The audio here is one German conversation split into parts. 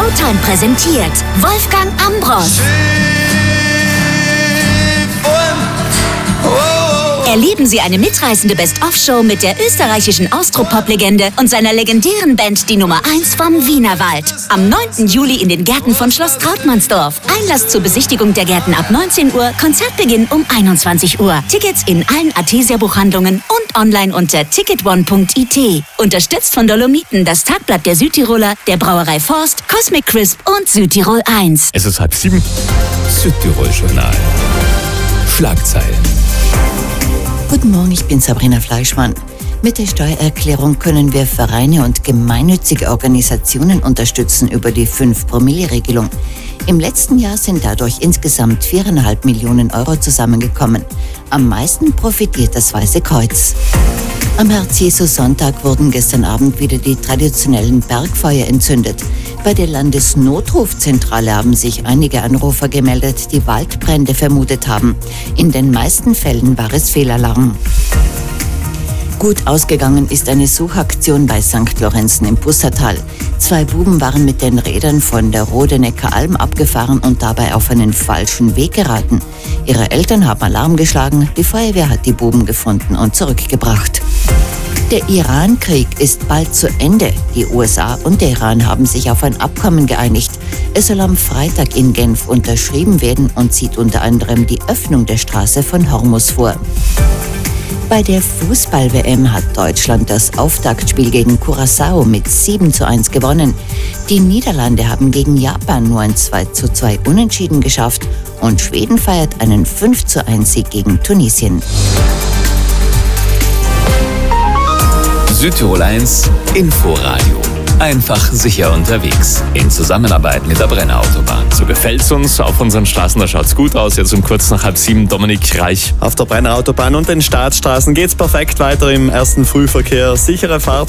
Showtime präsentiert Wolfgang Ambros. Erleben Sie eine mitreißende Best-of-Show mit der österreichischen Austropop-Legende und seiner legendären Band Die Nummer 1 vom Wienerwald. Am 9. Juli in den Gärten von Schloss Trautmannsdorf. Einlass zur Besichtigung der Gärten ab 19 Uhr, Konzertbeginn um 21 Uhr. Tickets in allen Artesia-Buchhandlungen und online unter ticketone.it. Unterstützt von Dolomiten, das Tagblatt der Südtiroler, der Brauerei Forst, Cosmic Crisp und Südtirol 1. Es ist 6:30. Südtirol-Journal. Schlagzeilen. Guten Morgen, ich bin Sabrina Fleischmann. Mit der Steuererklärung können wir Vereine und gemeinnützige Organisationen unterstützen über die 5-Promille-Regelung. Im letzten Jahr sind dadurch insgesamt 4,5 Millionen Euro zusammengekommen. Am meisten profitiert das Weiße Kreuz. Am Herz-Jesu-Sonntag wurden gestern Abend wieder die traditionellen Bergfeuer entzündet. Bei der Landesnotrufzentrale haben sich einige Anrufer gemeldet, die Waldbrände vermutet haben. In den meisten Fällen war es Fehlalarm. Gut ausgegangen ist eine Suchaktion bei St. Lorenzen im Pussertal. 2 Buben waren mit den Rädern von der Rodenecker Alm abgefahren und dabei auf einen falschen Weg geraten. Ihre Eltern haben Alarm geschlagen, die Feuerwehr hat die Buben gefunden und zurückgebracht. Der Iran-Krieg ist bald zu Ende. Die USA und der Iran haben sich auf ein Abkommen geeinigt. Es soll am Freitag in Genf unterschrieben werden und sieht unter anderem die Öffnung der Straße von Hormuz vor. Bei der Fußball-WM hat Deutschland das Auftaktspiel gegen Curaçao mit 7:1 gewonnen. Die Niederlande haben gegen Japan nur ein 2:2 Unentschieden geschafft und Schweden feiert einen 5:1 Sieg gegen Tunesien. Südtirol 1 Inforadio. Einfach sicher unterwegs. In Zusammenarbeit mit der Brenner Autobahn. So gefällt's uns. Auf unseren Straßen, da schaut's gut aus. Jetzt um kurz nach 6:30, Dominik Reich. Auf der Brenner Autobahn und den Staatsstraßen geht's perfekt weiter im ersten Frühverkehr. Sichere Fahrt.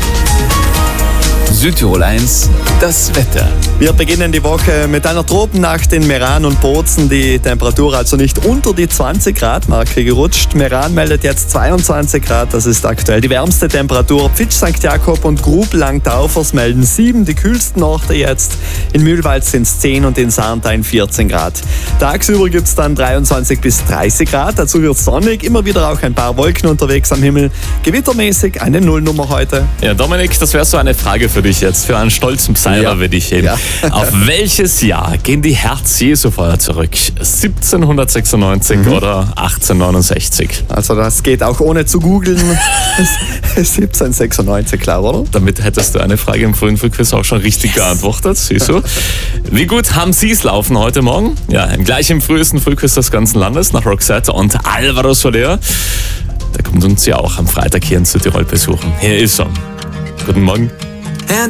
Südtirol 1, das Wetter. Wir beginnen die Woche mit einer Tropennacht in Meran und Bozen. Die Temperatur also nicht unter die 20-Grad-Marke gerutscht. Meran meldet jetzt 22 Grad, das ist aktuell die wärmste Temperatur. Pfitsch, St. Jakob und Grub Langtaufers melden 7, die kühlsten Orte jetzt. In Mühlwald sind es 10 und in Sarntein 14 Grad. Tagsüber gibt es dann 23 bis 30 Grad, dazu wird es sonnig, immer wieder auch ein paar Wolken unterwegs am Himmel. Gewittermäßig eine Nullnummer heute. Ja, Dominik, das wäre so eine Frage für dich jetzt, für einen stolzen Psalmer würde ich heben. Ja. Auf welches Jahr gehen die Herz-Jesu-Feuer zurück? 1796 oder 1869? Also das geht auch ohne zu googeln. 1796, klar, oder? Damit hättest du eine Frage im frühen Frühquiz auch schon richtig geantwortet, siehst du. Wie gut haben Sie es laufen heute Morgen? Ja, gleich im frühesten Frühquiz des ganzen Landes nach Roxette und Alvaro Soler. Der kommt uns ja auch am Freitag hier in Südtirol besuchen. Hier ist er. Guten Morgen.